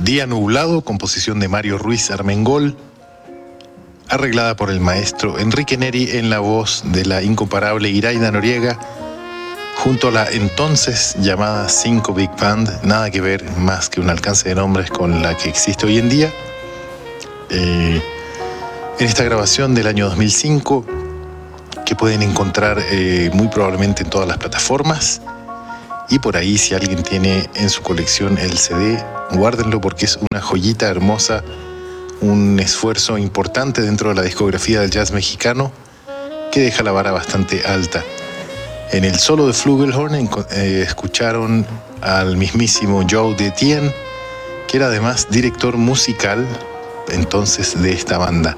Día nublado, composición de Mario Ruiz Armengol, arreglada por el maestro Enrique Neri en la voz de la incomparable Iraida Noriega, junto a la entonces llamada 5 Big Band, nada que ver, más que un alcance de nombres con la que existe hoy en día. En esta grabación del año 2005, que pueden encontrar muy probablemente en todas las plataformas, y por ahí si alguien tiene en su colección el CD, guárdenlo porque es una joyita hermosa, un esfuerzo importante dentro de la discografía del jazz mexicano que deja la vara bastante alta. En el solo de Flugelhorn escucharon al mismísimo Joe Detien, que era además director musical entonces de esta banda.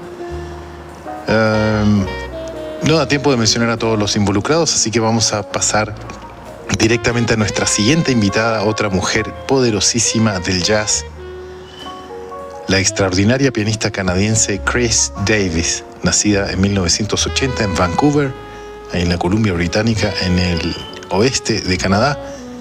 No da tiempo de mencionar a todos los involucrados, así que vamos a pasar directamente a nuestra siguiente invitada, otra mujer poderosísima del jazz, la extraordinaria pianista canadiense Chris Davis, nacida en 1980 en Vancouver, en la Columbia Británica, en el oeste de Canadá,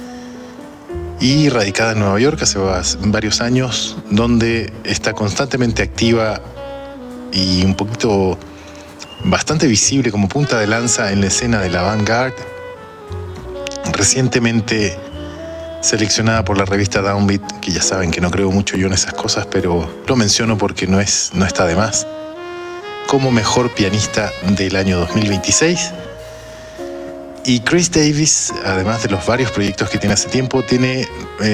y radicada en Nueva York hace varios años, donde está constantemente activa y un poquito bastante visible como punta de lanza en la escena de la avant-garde. Recientemente seleccionada por la revista Downbeat, que ya saben que no creo mucho yo en esas cosas, pero lo menciono porque no está de más, como mejor pianista del año 2026. Y Chris Davis, además de los varios proyectos que tiene hace tiempo, tiene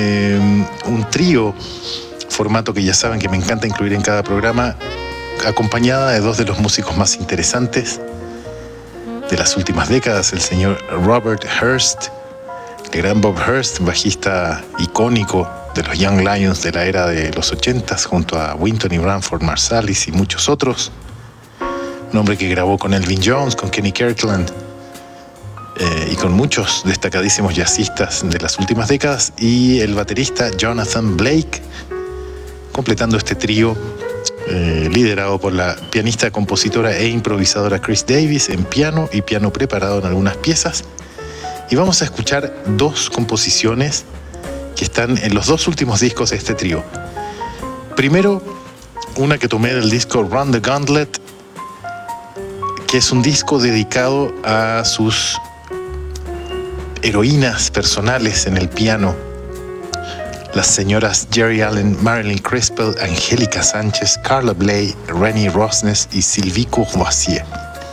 un trío, formato que ya saben que me encanta incluir en cada programa, acompañada de dos de los músicos más interesantes de las últimas décadas, el señor Robert Hurst, el gran Bob Hurst, bajista icónico de los Young Lions de la era de los 80s, junto a Wynton y Branford Marsalis y muchos otros. Un hombre que grabó con Elvin Jones, con Kenny Kirkland y con muchos destacadísimos jazzistas de las últimas décadas. Y el baterista Jonathan Blake, completando este trío liderado por la pianista, compositora e improvisadora Chris Davis en piano y piano preparado en algunas piezas. Y vamos a escuchar dos composiciones que están en los dos últimos discos de este trío. Primero, una que tomé del disco Run the Gauntlet, que es un disco dedicado a sus heroínas personales en el piano, las señoras Jerry Allen, Marilyn Crispell, Angélica Sánchez, Carla Bley, Rennie Rosnes y Sylvie Courvoisier.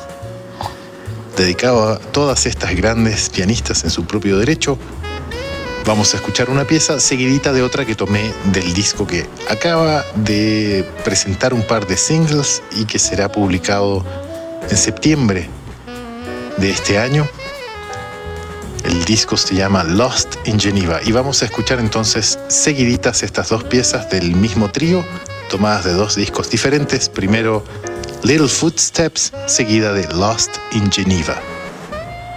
Dedicado a todas estas grandes pianistas en su propio derecho, vamos a escuchar una pieza seguidita de otra que tomé del disco que acaba de presentar un par de singles y que será publicado en septiembre de este año. El disco se llama Lost in Geneva y vamos a escuchar entonces seguiditas estas dos piezas del mismo trío, tomadas de dos discos diferentes. Primero Little Footsteps, seguida de Lost in Geneva.